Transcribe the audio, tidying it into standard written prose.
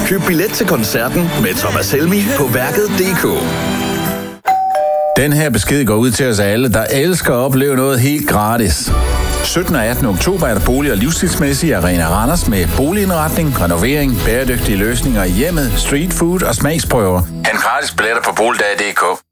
Køb billet til koncerten med Thomas Helmig på Værket.dk. Den her besked går ud til os alle, der elsker at opleve noget helt gratis. 17. og 18. oktober er der bolig- og livsstilsmæssig Arena Randers med boligindretning, renovering, bæredygtige løsninger i hjemmet, street food og smagsprøver. Hent gratis billetter på boligdag.dk.